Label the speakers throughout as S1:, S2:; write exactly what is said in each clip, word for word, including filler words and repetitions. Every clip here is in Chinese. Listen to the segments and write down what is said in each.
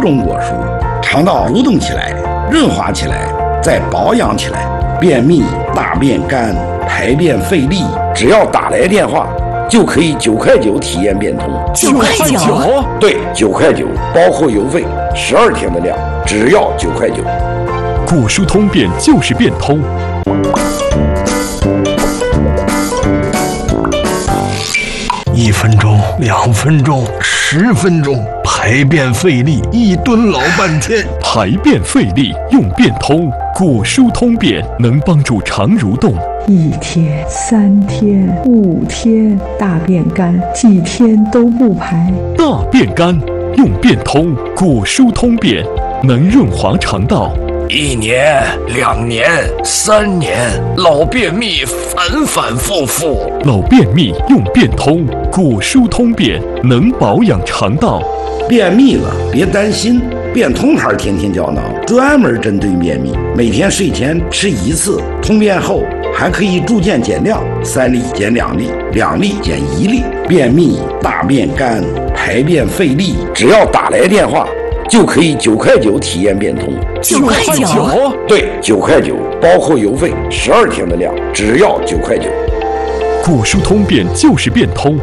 S1: 种果蔬，肠道蠕动起来，润滑起来，再保养起来。便秘、大便干、排便费力，只要打来电话，就可以九块九体验变通。
S2: 九块九？
S1: 对，九块九，包括邮费，十二天的量，只要九块九。
S3: 果蔬通便就是变通。
S4: 一分钟，两分钟，十分钟，排便费力，一蹲老半天。
S3: 排便费力用变通，果蔬通便能帮助肠蠕动。
S5: 一天、三天、五天，大便干，几天都不排。
S3: 大便干用变通，果蔬通便能润滑肠道。
S6: 一年、两年、三年，老便秘反反复复。
S3: 老便秘用变通，果蔬通便能保养肠道。
S1: 便秘了别担心，变通牌天天胶囊专门针对便秘，每天睡前吃一次，通便后还可以逐渐减量，三粒减两粒，两粒减一粒。便秘、大便干、排便费力，只要打来电话，就可以九块九体验变通。
S2: 九块九？
S1: 对，九块九，包括邮费，十二天的量，只要九块九。
S3: 果蔬通便就是变通。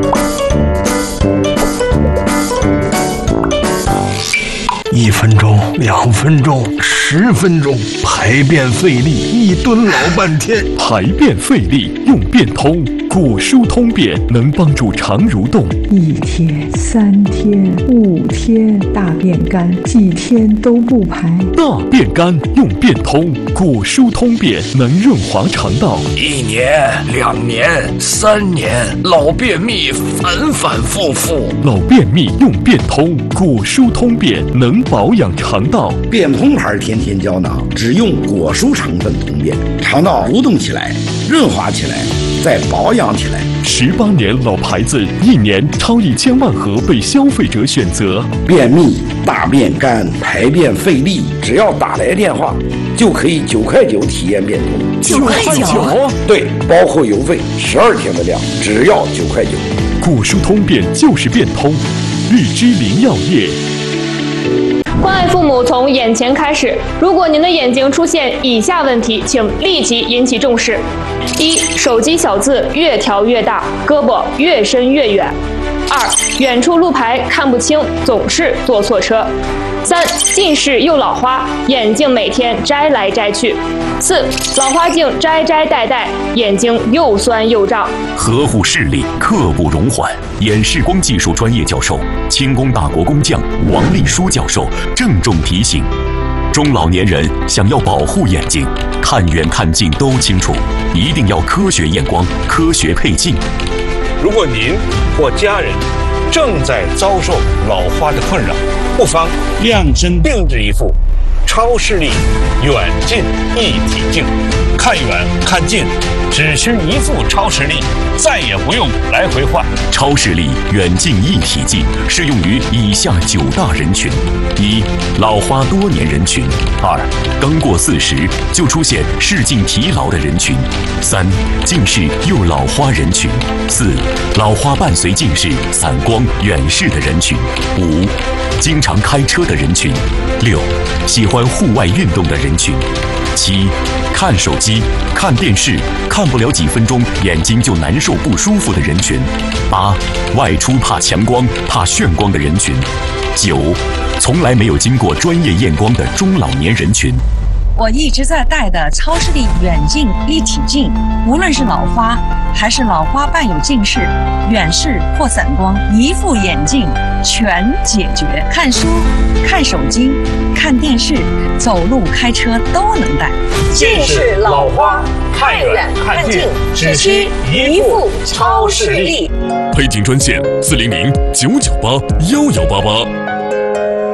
S4: 一分钟，两分钟，十分钟，排便费力，一蹲老半天。
S3: 排便费力用变通，果蔬通便能帮助肠蠕动。
S5: 一天、三天、五天，大便干，几天都不排。
S3: 大便干用变通，果蔬通便能润滑肠道。
S6: 一年、两年、三年，老便秘反反复复。
S3: 老便秘用变通，果蔬通便能保养肠道。
S1: 变通牌天天胶囊只用果蔬成分通便，肠道蠕动起来，润滑起来，再保养起来。
S3: 十八年老牌子，一年超一千万盒被消费者选择。
S1: 便秘、大便干、排便费力，只要打来电话，就可以九块九体验变通。
S2: 九块九？
S1: 对，包括邮费，十二天的量，只要九块九。
S3: 果蔬通便就是变通，荔枝林药业。
S7: 关爱父母从眼前开始。如果您的眼睛出现以下问题，请立即引起重视：一、手机小字越调越大，胳膊越伸越远；二、远处路牌看不清，总是坐错车；三、近视又老花，眼镜每天摘来摘去；四、老花镜摘摘戴戴，眼睛又酸又胀。
S8: 呵护视力，刻不容缓。眼视光技术专业教授、清宫大国工匠王立书教授郑重提醒：中老年人想要保护眼睛，看远看近都清楚，一定要科学验光、科学配镜。
S9: 如果您或家人正在遭受老花的困扰，不妨量身定制一副超视力远近一体镜，看远看近只需一副超视力，再也不用来回换。
S8: 超视力远近一体镜适用于以下九大人群：一、老花多年人群；二、刚过四十就出现视镜疲劳的人群；三、近视又老花人群；四、老花伴随近视、散光、远视的人群；五、经常开车的人群；六、喜欢户外运动的人群；七、看手机、看电视看不了几分钟眼睛就难受不舒服的人群；八、外出怕强光、怕眩光的人群；九、从来没有经过专业验光的中老年人群。
S10: 我一直在戴的超视力远近一体镜，无论是老花还是老花伴有近视、远视或散光，一副眼镜全解决。看书、看手机、看电视、走路、开车都能戴。
S9: 近视、老花，看远看近，只需一副超视力。
S3: 配镜专线：四零零九九八幺幺八八。